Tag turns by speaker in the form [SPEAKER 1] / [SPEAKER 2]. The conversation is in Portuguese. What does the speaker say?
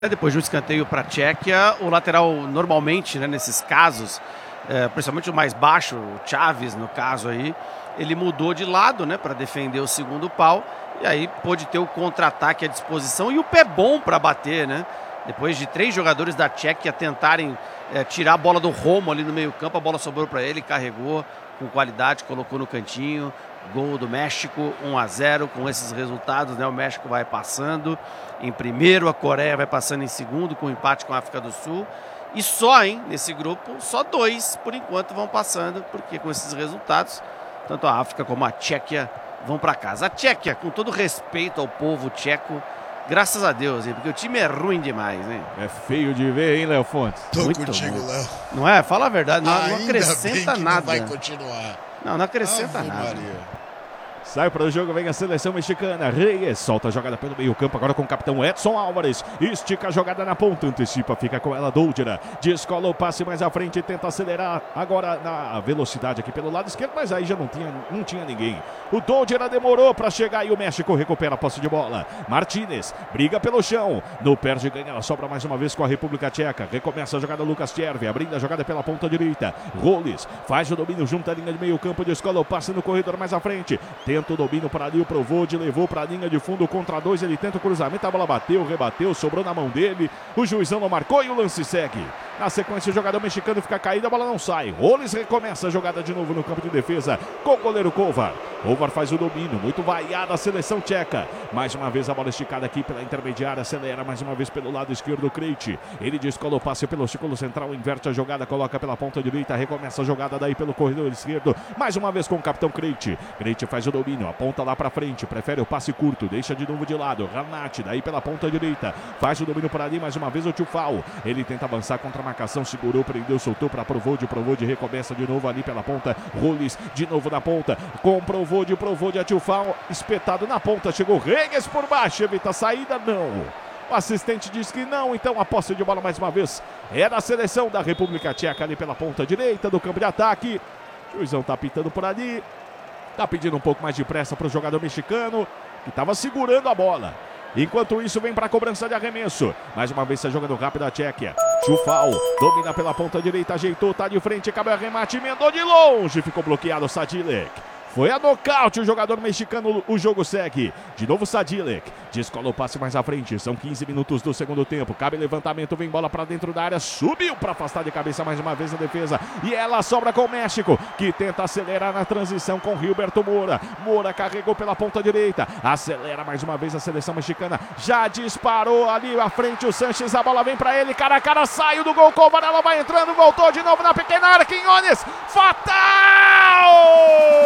[SPEAKER 1] Depois de um escanteio para a Tchequia, o lateral normalmente, né, nesses casos, principalmente o mais baixo, o Chaves no caso aí, ele mudou de lado, né, para defender o segundo pau e aí pôde ter o contra-ataque à disposição e o pé bom para bater, né? Depois de 3 jogadores da Tchequia tentarem tirar a bola do Romo ali no meio-campo, a bola sobrou para ele, carregou com qualidade, colocou no cantinho. Gol do México, 1-0. Com esses resultados, né, o México vai passando em primeiro, a Coreia vai passando em segundo, com empate com a África do Sul. E só, nesse grupo, só 2 por enquanto vão passando, porque com esses resultados, tanto a África como a Tchequia vão para casa. A Tchequia, com todo respeito ao povo tcheco, graças a Deus, porque o time é ruim demais, hein?
[SPEAKER 2] É feio de ver, hein, Léo Fontes?
[SPEAKER 3] Tô
[SPEAKER 1] Muito
[SPEAKER 3] contigo,
[SPEAKER 1] bom.
[SPEAKER 3] Léo.
[SPEAKER 1] Não é? Fala a verdade, não
[SPEAKER 3] Ainda
[SPEAKER 1] acrescenta
[SPEAKER 3] bem que
[SPEAKER 1] nada.
[SPEAKER 3] Não vai continuar.
[SPEAKER 1] Não acrescenta
[SPEAKER 3] Ave
[SPEAKER 1] nada.
[SPEAKER 3] Maria.
[SPEAKER 2] Sai para o jogo, vem a seleção mexicana. Reyes solta a jogada pelo meio campo, agora com o capitão Edson Álvares. Estica a jogada na ponta, antecipa, fica com ela Doldira. Descola o passe mais à frente, tenta acelerar agora na velocidade aqui pelo lado esquerdo, mas aí já não tinha ninguém. O Doldira demorou para chegar e o México recupera a posse de bola. Martínez briga pelo chão, no perde ganha, ela sobra mais uma vez com a República Tcheca. Recomeça a jogada Lucas Tchervi, abrindo a jogada pela ponta direita. Roles faz o domínio junto à linha de meio campo, descola o passe no corredor mais à frente. Tenta o domínio para ali, o Provode levou para a linha de fundo contra 2, ele tenta o cruzamento, a bola bateu, rebateu, sobrou na mão dele, o juizão não marcou e o lance segue. Na sequência o jogador mexicano fica caído, a bola não sai. Roles recomeça a jogada de novo no campo de defesa com o goleiro Kovar. Kovar faz o domínio, muito vaiada a seleção tcheca. Mais uma vez a bola esticada aqui pela intermediária, acelera mais uma vez pelo lado esquerdo o Krejci. Ele descola o passe pelo círculo central, inverte a jogada, coloca pela ponta direita, recomeça a jogada daí pelo corredor esquerdo. Mais uma vez com o capitão Krejci. Krejci faz o domínio, aponta lá para frente, prefere o passe curto, deixa de novo de lado. Ranati daí pela ponta direita, faz o domínio por ali, mais uma vez o Tufal. Ele tenta avançar contra a marcação, segurou, prendeu, soltou para Provode recomeça de novo ali pela ponta. Roles de novo na ponta, com Provode a Tufal, espetado na ponta, chegou Reyes por baixo, evita a saída, não. O assistente diz que não, então a posse de bola mais uma vez é da seleção da República Tcheca ali pela ponta direita do campo de ataque. O juizão tá pitando por ali, tá pedindo um pouco mais de pressa para o jogador mexicano, que estava segurando a bola. Enquanto isso, vem para a cobrança de arremesso. Mais uma vez, está jogando rápido a Tchequia. Chufal domina pela ponta direita, ajeitou, tá de frente, cabe o arremate, emendou de longe, ficou bloqueado Sadilek. Foi a nocaute o jogador mexicano, o jogo segue. De novo Sadilek, descola o passe mais à frente, são 15 minutos do segundo tempo. Cabe levantamento, vem bola para dentro da área, subiu para afastar de cabeça mais uma vez a defesa. E ela sobra com o México, que tenta acelerar na transição com Gilberto Moura. Moura carregou pela ponta direita, acelera mais uma vez a seleção mexicana. Já disparou ali à frente o Sanches, a bola vem para ele, cara a cara, saiu do gol, Kovar, ela vai entrando, voltou de novo na pequena área, Quinones, fatal!